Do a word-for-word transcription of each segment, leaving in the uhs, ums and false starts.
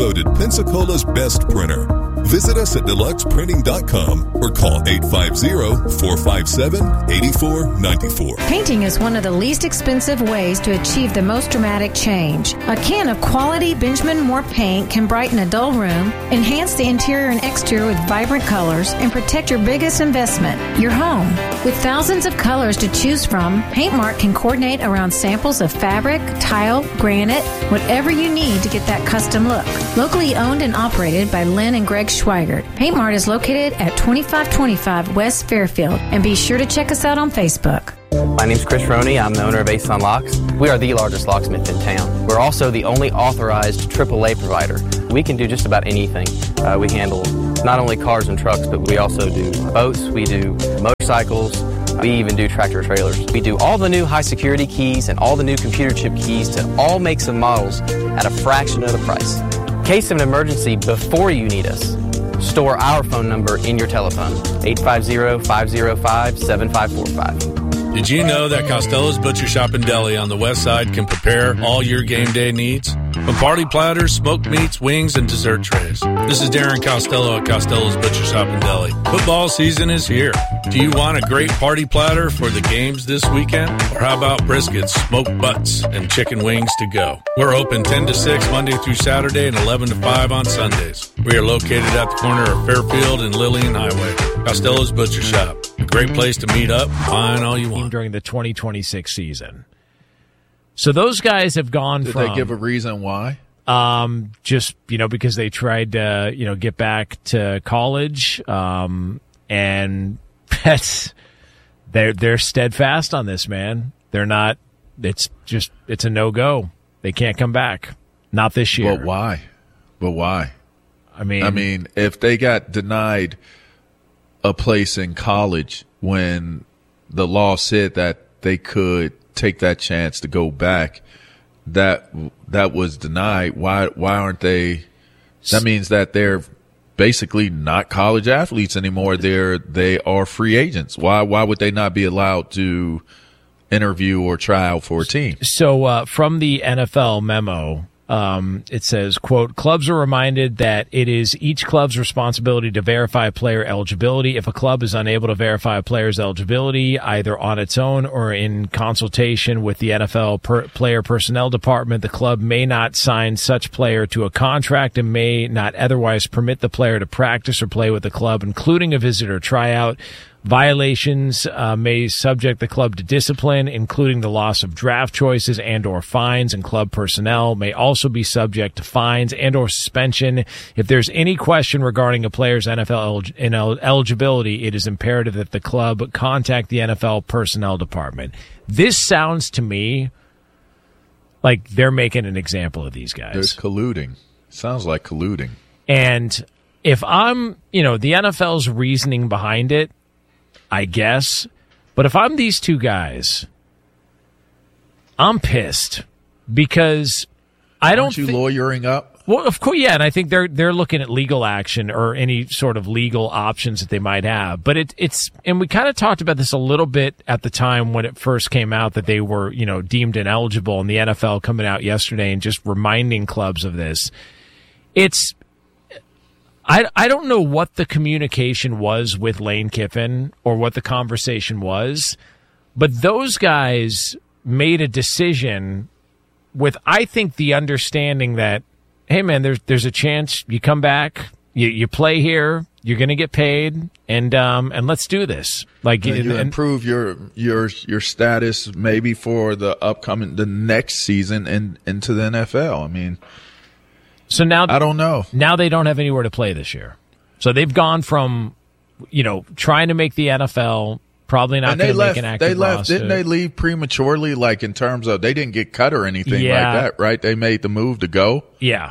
voted Pensacola's best printer. Visit us at deluxe printing dot com or call eight five zero, four five seven, eight four nine four. Painting is one of the least expensive ways to achieve the most dramatic change. A can of quality Benjamin Moore paint can brighten a dull room, enhance the interior and exterior with vibrant colors, and protect your biggest investment, your home. With thousands of colors to choose from, PaintMart can coordinate around samples of fabric, tile, granite, whatever you need to get that custom look. Locally owned and operated by Lynn and Greg Schweigert. PaintMart is located at twenty-five twenty-five West Fairfield, and be sure to check us out on Facebook. My name's Chris Roney. I'm the owner of Ace on Locks. We are the largest locksmith in town. We're also the only authorized triple A provider. We can do just about anything. Uh, we handle not only cars and trucks, but we also do boats, we do motorcycles, we even do tractor trailers. We do all the new high security keys and all the new computer chip keys to all makes and models at a fraction of the price. In case of an emergency before you need us, store our phone number in your telephone, eight five zero, five zero five, seven five four five. Did you know that Costello's Butcher Shop and Deli on the west side can prepare all your game day needs? From party platters, smoked meats, wings, and dessert trays. This is Darren Costello at Costello's Butcher Shop and Deli. Football season is here. Do you want a great party platter for the games this weekend? Or how about briskets, smoked butts, and chicken wings to go? We're open ten to six Monday through Saturday and eleven to five on Sundays. We are located at the corner of Fairfield and Lillian Highway. Costello's Butcher Shop. A great place to meet up, find all you want. During the twenty twenty-six season. So those guys have gone Did from... Did they give a reason why? Um, just, you know, because they tried to, you know, get back to college. Um, and that's... They're, they're steadfast on this, man. They're not... It's just... It's a no-go. They can't come back. Not this year. But why? But why? I mean... I mean, if they got denied a place in college when the law said that they could take that chance to go back, that that was denied. Why why aren't they? That means that they're basically not college athletes anymore. They're they are free agents. Why why would they not be allowed to interview or try out for a team? So uh, from the N F L memo, Um, it says, quote, clubs are reminded that it is each club's responsibility to verify player eligibility. If a club is unable to verify a player's eligibility, either on its own or in consultation with the N F L per- player personnel department, the club may not sign such player to a contract and may not otherwise permit the player to practice or play with the club, including a visit or tryout. Violations uh, may subject the club to discipline, including the loss of draft choices and or fines, and club personnel may also be subject to fines and or suspension. If there's any question regarding a player's N F L elig- eligibility, it is imperative that the club contact the N F L personnel department. This sounds to me like they're making an example of these guys. There's colluding. Sounds like colluding. And if I'm, you know, the N F L's reasoning behind it, I guess. But if I'm these two guys, I'm pissed because I don't. Aren't you thi- lawyering up? Well, of course, yeah, and I think they're they're looking at legal action or any sort of legal options that they might have. But it, it's and we kind of talked about this a little bit at the time when it first came out that they were, you know, deemed ineligible, and the N F L coming out yesterday and just reminding clubs of this. It's. I, I don't know what the communication was with Lane Kiffin or what the conversation was, but those guys made a decision with, I think, the understanding that, hey, man, there's there's a chance you come back, you, you play here, you're going to get paid, and um and let's do this. Like and you and, improve your your your status maybe for the upcoming the next season and into the N F L. I mean. So now I don't know. Now they don't have anywhere to play this year. So they've gone from, you know, trying to make the N F L, probably not going to make an active They left, roster. didn't they leave prematurely, like in terms of they didn't get cut or anything Yeah. like that, right? They made the move to go. Yeah.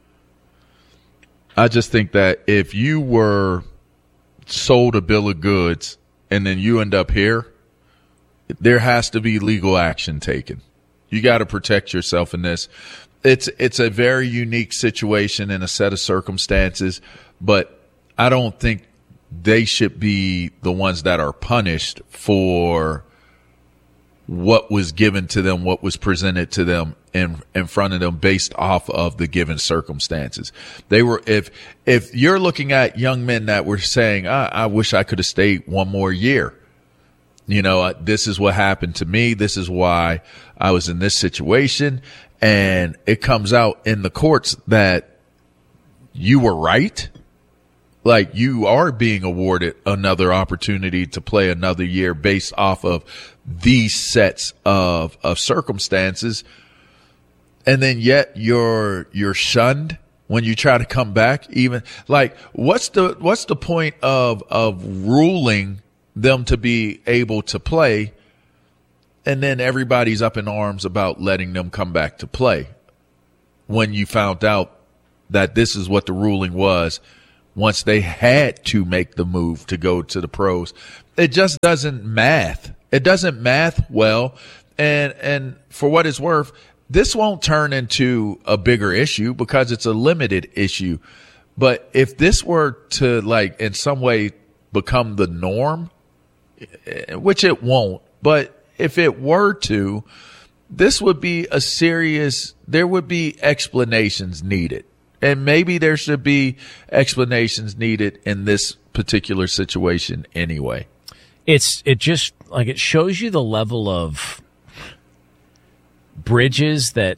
I just think that if you were sold a bill of goods and then you end up here, there has to be legal action taken. You got to protect yourself in this. It's it's a very unique situation and a set of circumstances, but I don't think they should be the ones that are punished for what was given to them, what was presented to them in in front of them based off of the given circumstances. They were, if if you're looking at young men that were saying, I, I wish I could have stayed one more year. You know, this is what happened to me. This is why I was in this situation. And it comes out in the courts that you were right. Like, you are being awarded another opportunity to play another year based off of these sets of, of circumstances. And then yet you're, you're shunned when you try to come back. Even like, what's the, what's the point of, of ruling them to be able to play? And then everybody's up in arms about letting them come back to play when you found out that this is what the ruling was once they had to make the move to go to the pros. It just doesn't math. It doesn't math well. And, and for what it's worth, this won't turn into a bigger issue because it's a limited issue. But if this were to, like, in some way become the norm, which it won't, but if it were to, this would be a serious, there would be explanations needed. And maybe there should be explanations needed in this particular situation anyway. It's, it just, like, it shows you the level of bridges that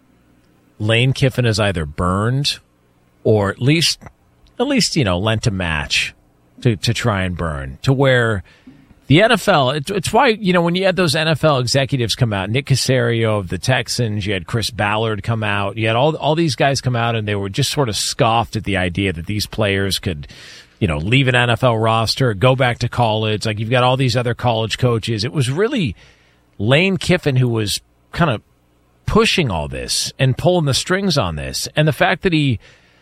Lane Kiffin has either burned or at least, at least, you know, lent a match to, to try and burn, to where the N F L, it, it's why, you know, when you had those N F L executives come out, Nick Caserio of the Texans, you had Chris Ballard come out, you had all all these guys come out, and they were just sort of scoffed at the idea that these players could, you know, leave an N F L roster, go back to college. Like, you've got all these other college coaches. It was really Lane Kiffin who was kind of pushing all this and pulling the strings on this. And the fact that he,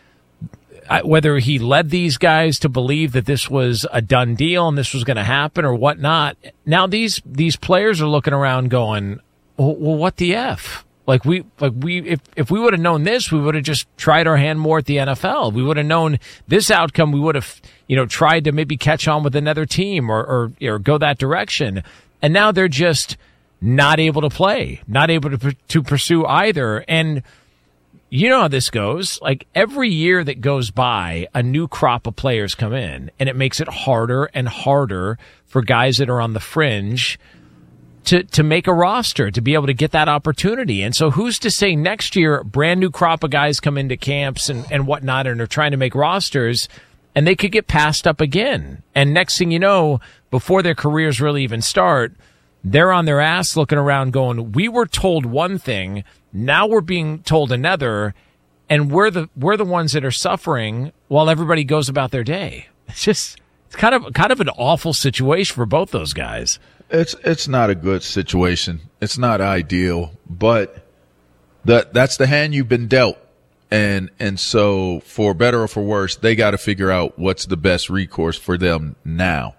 whether he led these guys to believe that this was a done deal and this was going to happen or whatnot, now these these players are looking around going, well, what the F? Like, we, like we, if, if we would have known this, we would have just tried our hand more at the N F L. We would have known this outcome. We would have, you know, tried to maybe catch on with another team or, or, or go that direction. And now they're just not able to play, not able to, to pursue either. And you know how this goes. Like, every year that goes by, a new crop of players come in, and it makes it harder and harder for guys that are on the fringe to, to make a roster, to be able to get that opportunity. And so who's to say next year, a brand new crop of guys come into camps and, and whatnot and are trying to make rosters, and they could get passed up again. And next thing you know, before their careers really even start, they're on their ass looking around going, we were told one thing, now we're being told another, and we're the we're the ones that are suffering while everybody goes about their day. It's just, it's kind of kind of an awful situation for both those guys. It's it's not a good situation. It's not ideal, but that that's the hand you've been dealt. And and so for better or for worse, they got to figure out what's the best recourse for them now.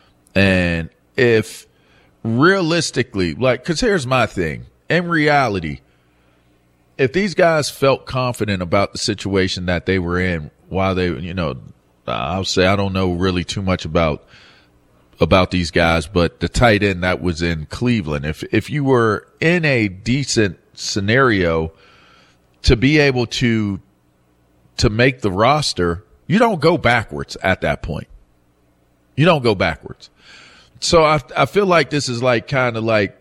And if realistically, like, because here's my thing. In reality, if these guys felt confident about the situation that they were in while they, you know, I'll say I don't know really too much about about these guys, but the tight end that was in Cleveland, if if you were in a decent scenario to be able to to make the roster, you don't go backwards at that point. You don't go backwards. So I I feel like this is like kind of like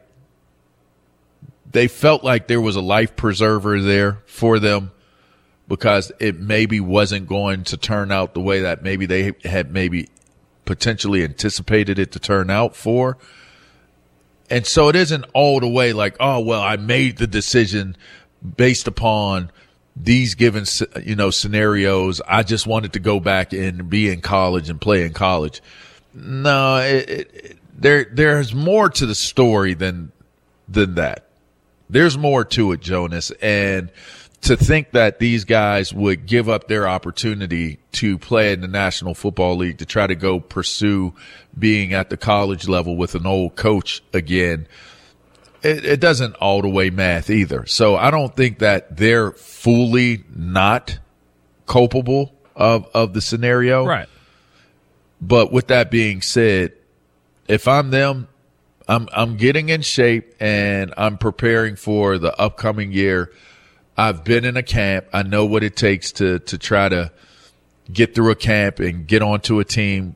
they felt like there was a life preserver there for them because it maybe wasn't going to turn out the way that maybe they had maybe potentially anticipated it to turn out for. And so it isn't all the way like, oh, well, I made the decision based upon these given, you know, scenarios. I just wanted to go back and be in college and play in college. No, it, it, there there's more to the story than than that. There's more to it, Jonas. And to think that these guys would give up their opportunity to play in the National Football League to try to go pursue being at the college level with an old coach again, it, it doesn't all the way math either. So I don't think that they're fully not culpable of, of the scenario. Right. But with that being said, if I'm them, I'm I'm getting in shape and I'm preparing for the upcoming year. I've been in a camp. I know what it takes to to try to get through a camp and get onto a team.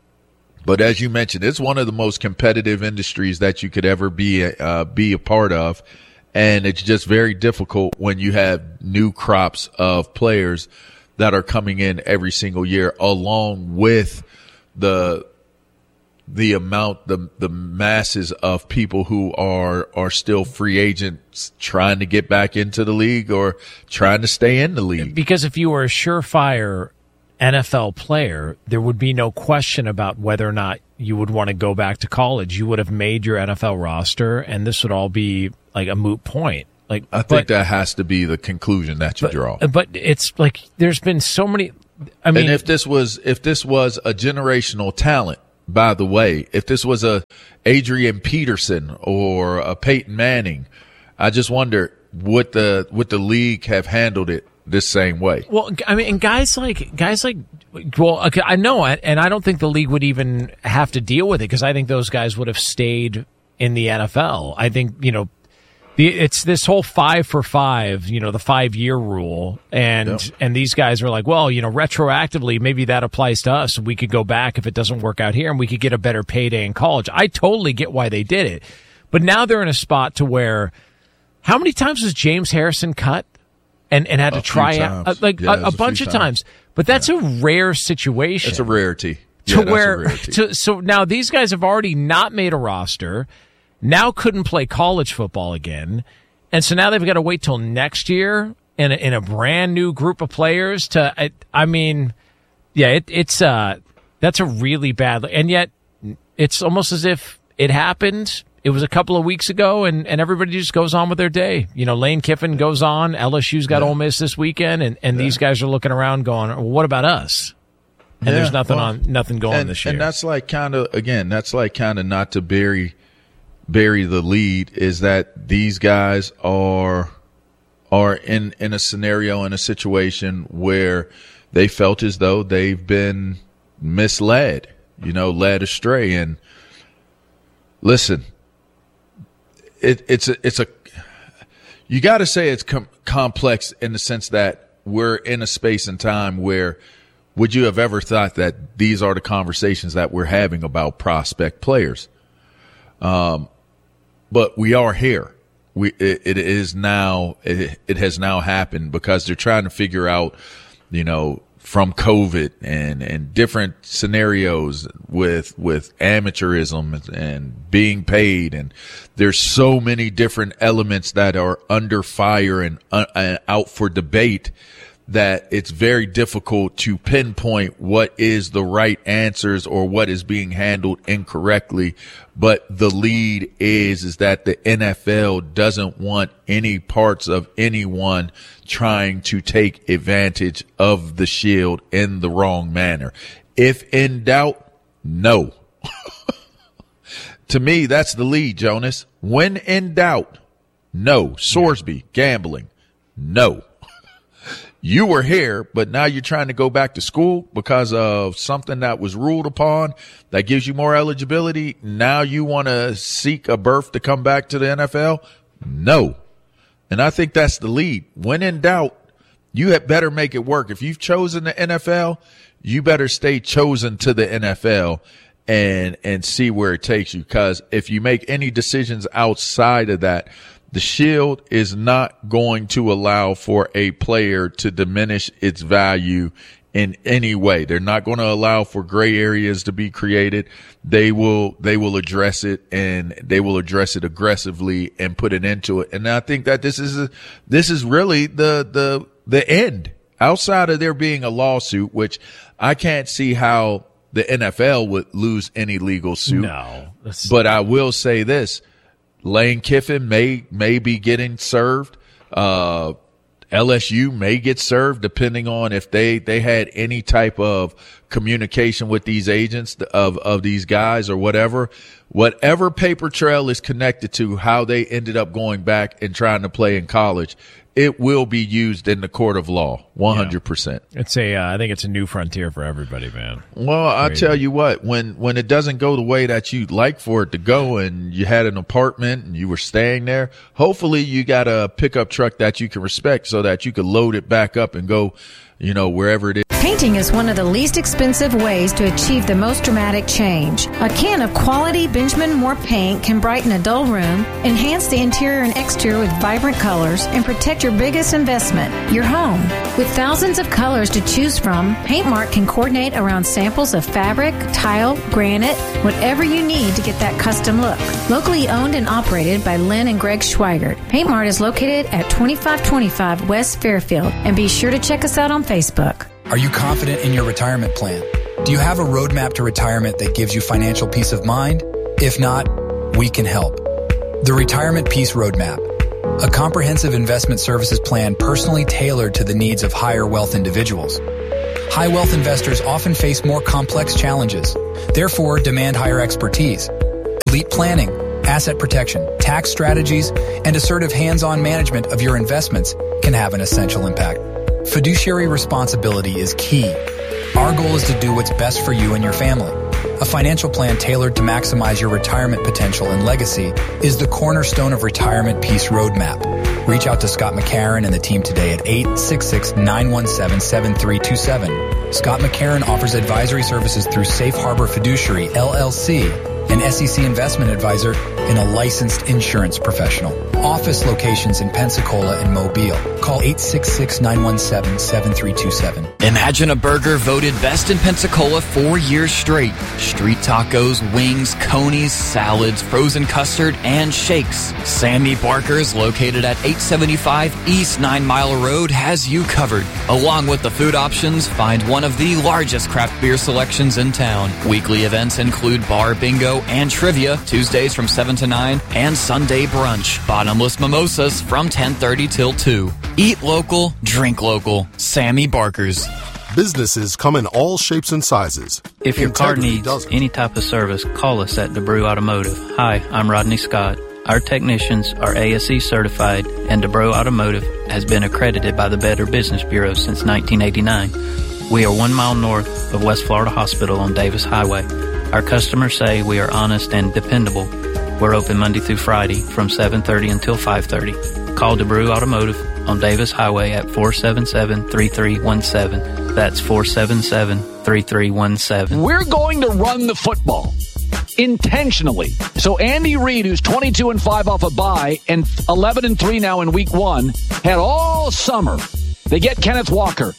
But as you mentioned, it's one of the most competitive industries that you could ever be uh, be a part of, and it's just very difficult when you have new crops of players that are coming in every single year, along with the the amount, the the masses of people who are are still free agents trying to get back into the league or trying to stay in the league. Because if you were a surefire N F L player, there would be no question about whether or not you would want to go back to college. You would have made your N F L roster, and this would all be like a moot point. Like, I think but, that has to be the conclusion that you but, draw. But it's like there's been so many. I mean, and if this was if this was a generational talent, by the way, if this was a Adrian Peterson or a Peyton Manning, I just wonder would the would the league have handled it this same way? Well, I mean, and guys like guys like, well, okay, I know it, and I don't think the league would even have to deal with it because I think those guys would have stayed in the N F L. I think you know. It's this whole five for five, you know, the five year rule. And, yep. and these guys are like, well, you know, retroactively, maybe that applies to us. We could go back if it doesn't work out here and we could get a better payday in college. I totally get why they did it. But now they're in a spot to where how many times was James Harrison cut and, and had a to try out uh, like yeah, a, a bunch of times. times. But that's yeah. a rare situation. It's a rarity. To yeah, where, rarity. To, so now these guys have already not made a roster. Now couldn't play college football again. And so now they've got to wait till next year in a, in a brand new group of players to, I, I mean, yeah, it, it's, uh, that's a really bad, and yet it's almost as if it happened. It was a couple of weeks ago and, and everybody just goes on with their day. You know, Lane Kiffin goes on. L S U's got yeah. Ole Miss this weekend and, and yeah. these guys are looking around going, well, what about us? And yeah, there's nothing well, on, nothing going and, this year. And that's like kind of, again, that's like kind of not to bury, bury the lead is that these guys are are in in a scenario, in a situation where they felt as though they've been misled, you know, led astray. And listen, it, it's a, it's a you got to say it's com- complex in the sense that we're in a space and time where would you have ever thought that these are the conversations that we're having about prospect players? Um, But we are here. We it, it is now. It, it has now happened because they're trying to figure out, you know, from COVID and and different scenarios with with amateurism and being paid, and there's so many different elements that are under fire and uh, out for debate that it's very difficult to pinpoint what is the right answers or what is being handled incorrectly. But the lead is, is that the N F L doesn't want any parts of anyone trying to take advantage of the shield in the wrong manner. If in doubt, no. To me, that's the lead, Jonas. When in doubt, no. Sorsby, gambling, no. You were here, but now you're trying to go back to school because of something that was ruled upon that gives you more eligibility. Now you want to seek a berth to come back to the N F L? No. And I think that's the lead. When in doubt, you had better make it work. If you've chosen the N F L, you better stay chosen to the N F L and, and see where it takes you. Because if you make any decisions outside of that, the shield is not going to allow for a player to diminish its value in any way. They're not going to allow for gray areas to be created. They will, they will address it, and they will address it aggressively and put an end to it. And I think that this is, a, this is really the, the, the end outside of there being a lawsuit, which I can't see how the N F L would lose any legal suit. No, but I will say this. Lane Kiffin may may be getting served. Uh, L S U may get served depending on if they, they had any type of communication with these agents of, of these guys or whatever, whatever paper trail is connected to how they ended up going back and trying to play in college, it will be used in the court of law, one hundred percent. Yeah. It's a, uh, I think it's a new frontier for everybody, man. Well, I tell you what, when, when it doesn't go the way that you'd like for it to go and you had an apartment and you were staying there, hopefully you got a pickup truck that you can respect so that you can load it back up and go, you know, wherever it is. Painting is one of the least expensive ways to achieve the most dramatic change. A can of quality Benjamin Moore paint can brighten a dull room, enhance the interior and exterior with vibrant colors, and protect your biggest investment, your home. With thousands of colors to choose from, Paintmark can coordinate around samples of fabric, tile, granite, whatever you need to get that custom look. Locally owned and operated by Lynn and Greg Schweigert, Paintmark is located at twenty-five twenty-five West Fairfield, and be sure to check us out on Facebook. Are you confident in your retirement plan? Do you have a roadmap to retirement that gives you financial peace of mind? If not, we can help. The Retirement Peace Roadmap, a comprehensive investment services plan personally tailored to the needs of higher wealth individuals. High wealth investors often face more complex challenges, therefore demand higher expertise. Elite planning, asset protection, tax strategies, and assertive hands-on management of your investments can have an essential impact. Fiduciary responsibility is key. Our goal is to do what's best for you and your family. A financial plan tailored to maximize your retirement potential and legacy is the cornerstone of Retirement Peace Roadmap. Reach out to Scott McCarron and the team today at eight six six, nine one seven, seven three two seven. Scott McCarron offers advisory services through Safe Harbor Fiduciary, L L C, an S E C investment advisor and a licensed insurance professional. Office locations in Pensacola and Mobile. Call eight six six, nine one seven, seven three two seven. Imagine a Burger voted best in Pensacola four years straight. Street tacos, wings, conies, salads, frozen custard, and shakes. Sammy Barker's, located at eight seventy-five East Nine Mile Road, has you covered. Along with the food options, find one of the largest craft beer selections in town. Weekly events include bar bingo and trivia, Tuesdays from seven to nine, and Sunday brunch. Bottomless mimosas from ten thirty till two. Eat local, drink local. Sammy Barker's. Businesses come in all shapes and sizes. If your car Integrity needs doesn't. any type of service, call us at DeBrew Automotive. Hi, I'm Rodney Scott. Our technicians are A S E certified, and DeBrew Automotive has been accredited by the Better Business Bureau since nineteen eighty-nine. We are one mile north of West Florida Hospital on Davis Highway. Our customers say we are honest and dependable. We're open Monday through Friday from seven thirty until five thirty. Call DeBrew Automotive on Davis Highway at four seven seven, three three one seven. That's four seven seven, three three one seven. We're going to run the football intentionally. So Andy Reid, who's twenty-two and five off a bye and eleven and three now in week one, had all summer. They get Kenneth Walker.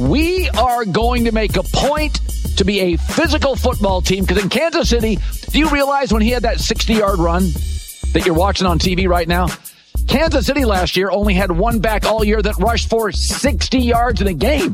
We are going to make a point to be a physical football team, because in Kansas City, do you realize when he had that sixty-yard run that you're watching on T V right now? Kansas City last year only had one back all year that rushed for sixty yards in a game.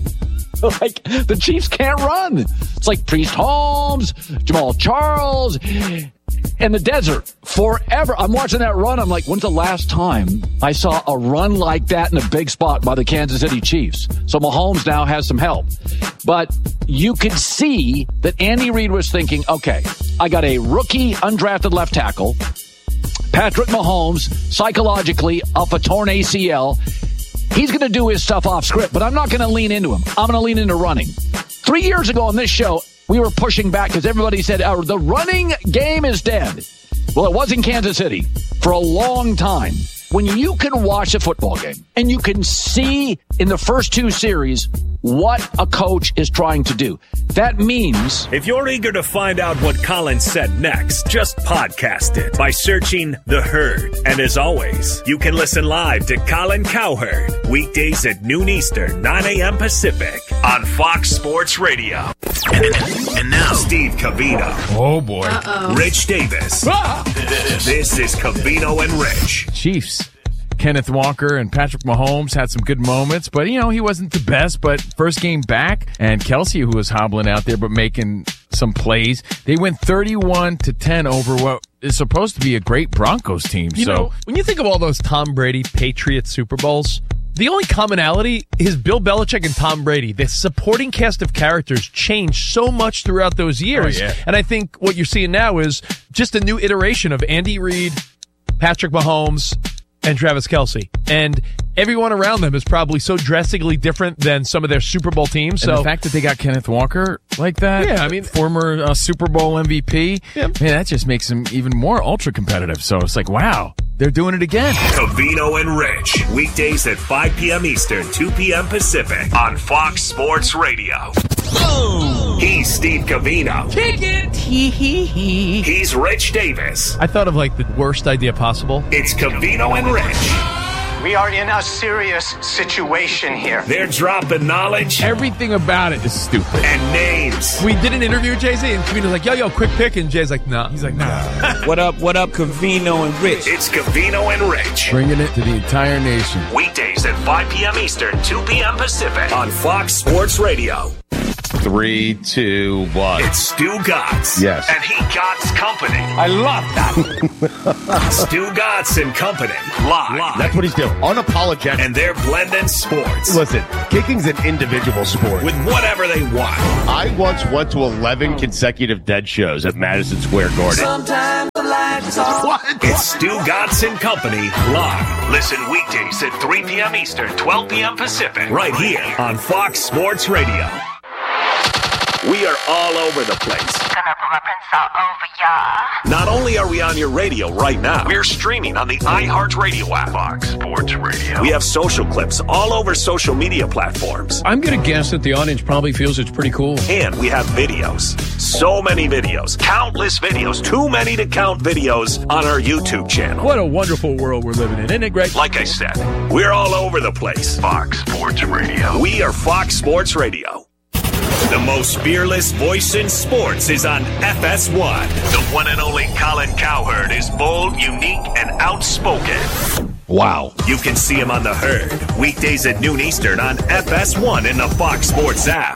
Like, the Chiefs can't run. It's like Priest Holmes, Jamal Charles, and the desert forever. I'm watching that run. I'm like, when's the last time I saw a run like that in a big spot by the Kansas City Chiefs? So Mahomes now has some help. But you could see that Andy Reid was thinking, okay, I got a rookie undrafted left tackle, Patrick Mahomes, psychologically off a torn A C L. He's going to do his stuff off script, but I'm not going to lean into him. I'm going to lean into running. Three years ago on this show, we were pushing back because everybody said, oh, the running game is dead. Well, it was in Kansas City for a long time. When you can watch a football game and you can see in the first two series what a coach is trying to do, that means... If you're eager to find out what Colin said next, just podcast it by searching The Herd. And as always, you can listen live to Colin Cowherd weekdays at noon Eastern, nine a.m. Pacific on Fox Sports Radio. And, and now, Steve Covino. Oh, boy. Uh-oh. Rich Davis. Ah! This is Covino and Rich. Chiefs. Kenneth Walker and Patrick Mahomes had some good moments, but, you know, he wasn't the best. But first game back, and Kelsey, who was hobbling out there but making some plays, they went thirty-one to ten over what is supposed to be a great Broncos team. You so know, when you think of all those Tom Brady Patriots Super Bowls, The only commonality is Bill Belichick and Tom Brady. The supporting cast of characters changed so much throughout those years. Oh, yeah. And I think what you're seeing now is just a new iteration of Andy Reid, Patrick Mahomes, and Travis Kelce. And everyone around them is probably so drastically different than some of their Super Bowl teams. And so the fact that they got Kenneth Walker like that, yeah, I mean, former uh, Super Bowl M V P, yeah. man, that just makes them even more ultra competitive. So it's like, wow, they're doing it again. Covino and Rich, weekdays at five p.m. Eastern, two p.m. Pacific on Fox Sports Radio. Oh. He's Steve Covino. Kick it. Hee hee hee. He's Rich Davis. I thought of like the worst idea possible. It's Covino and Rich. We are in a serious situation here. They're dropping knowledge. Everything about it is stupid. And names. We did an interview with Jay-Z, and Covino's like, yo, yo, quick pick. And Jay's like, nah. He's like, nah. What up, what up, Covino and Rich? It's Covino and Rich. Bringing it to the entire nation. Weekdays at five p.m. Eastern, two p.m. Pacific on Fox Sports Radio. Three, two, one. It's Stu Gotts. Yes. And he Gotts Company. I love that. Stu Gotts and Company. Live. Live. That's what he's doing. Unapologetic. And they're blending sports. Listen, kicking's an individual sport. With whatever they want. I once went to eleven consecutive dead shows at Madison Square Garden. Sometimes the lights off. What? It's Stu Gotts and Company live. Listen weekdays at three p.m. Eastern, twelve p.m. Pacific. Right here on Fox Sports Radio. We are all over the place. Gonna put my prints all over ya. Not only are we on your radio right now, we're streaming on the iHeartRadio app. Fox Sports Radio. We have social clips all over social media platforms. I'm going to guess that the audience probably feels it's pretty cool. And we have videos. So many videos. Countless videos. Too many to count videos on our YouTube channel. What a wonderful world we're living in. Isn't it great? Like I said, we're all over the place. Fox Sports Radio. We are Fox Sports Radio. The most fearless voice in sports is on F S one. The one and only Colin Cowherd is bold, unique, and outspoken. Wow. You can see him on The Herd, weekdays at noon Eastern on F S one in the Fox Sports app.